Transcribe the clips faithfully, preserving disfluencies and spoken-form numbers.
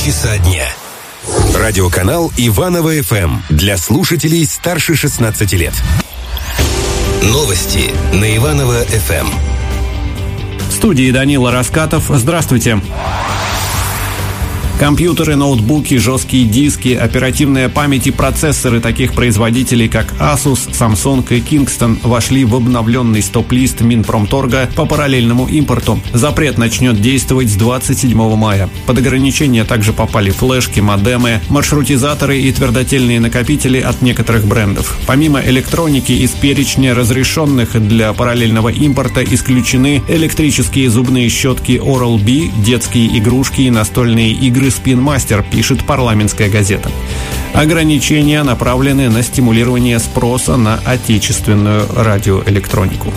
часа дня. Радиоканал Иваново эф эм для слушателей старше шестнадцати лет. Новости на Иваново эф эм. В студии Данила Раскатов. Здравствуйте. Компьютеры, ноутбуки, жесткие диски, оперативная память и процессоры таких производителей, как Asus, Samsung и Kingston, вошли в обновленный стоп-лист Минпромторга по параллельному импорту. Запрет начнет действовать с двадцать седьмого мая. Под ограничения также попали флешки, модемы, маршрутизаторы и твердотельные накопители от некоторых брендов. Помимо электроники, из перечня разрешенных для параллельного импорта исключены электрические зубные щетки Oral-B, детские игрушки и настольные игры Spin Master, пишет парламентская газета. Ограничения направлены на стимулирование спроса на отечественную радиоэлектронику.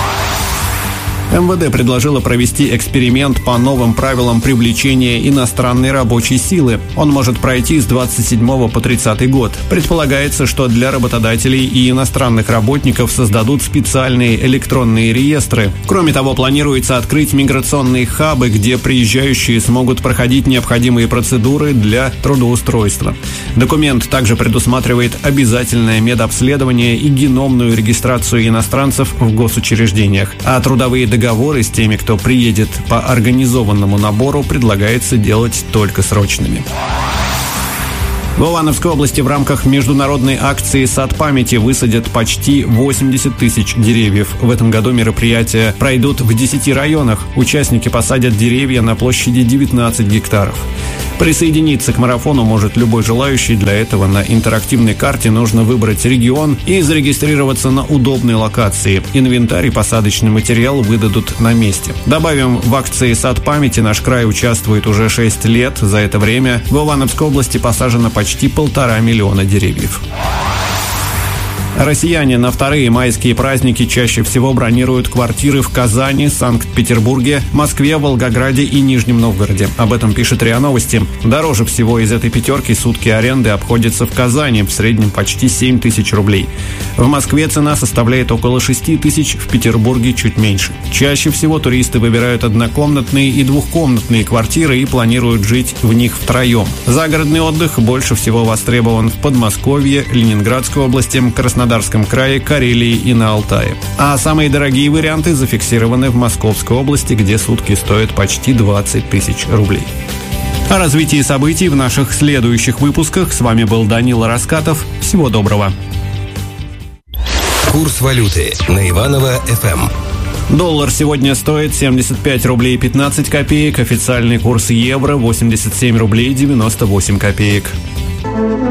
эм вэ дэ предложило провести эксперимент по новым правилам привлечения иностранной рабочей силы. Он может пройти с двадцать седьмого по тридцатый год. Предполагается, что для работодателей и иностранных работников создадут специальные электронные реестры. Кроме того, планируется открыть миграционные хабы, где приезжающие смогут проходить необходимые процедуры для трудоустройства. Документ также предусматривает обязательное медобследование и геномную регистрацию иностранцев в госучреждениях, а трудовые договоры Договоры с теми, кто приедет по организованному набору, предлагается делать только срочными. В Ивановской области в рамках международной акции «Сад памяти» высадят почти восемьдесят тысяч деревьев. В этом году мероприятия пройдут в десяти районах. Участники посадят деревья на площади девятнадцать гектаров. Присоединиться к марафону может любой желающий. Для этого на интерактивной карте нужно выбрать регион и зарегистрироваться на удобной локации. Инвентарь и посадочный материал выдадут на месте. Добавим, в акции «Сад памяти» наш край участвует уже шесть лет. За это время в Ивановской области посажено почти полтора миллиона деревьев. Россияне на вторые майские праздники чаще всего бронируют квартиры в Казани, Санкт-Петербурге, Москве, Волгограде и Нижнем Новгороде. Об этом пишет РИА Новости. Дороже всего из этой пятерки сутки аренды обходятся в Казани, в среднем почти семь тысяч рублей. В Москве цена составляет около шесть тысяч, в Петербурге чуть меньше. Чаще всего туристы выбирают однокомнатные и двухкомнатные квартиры и планируют жить в них втроем. Загородный отдых больше всего востребован в Подмосковье, Ленинградской области, Краснодарском Краснодарском крае, Карелии и на Алтае. А самые дорогие варианты зафиксированы в Московской области, где сутки стоят почти двадцать тысяч рублей. О развитии событий в наших следующих выпусках. С вами был Данила Раскатов. Всего доброго. Курс валюты на Иваново эф эм. Доллар сегодня стоит семьдесят пять рублей пятнадцать копеек. Официальный курс евро восемьдесят семь рублей девяносто восемь копеек.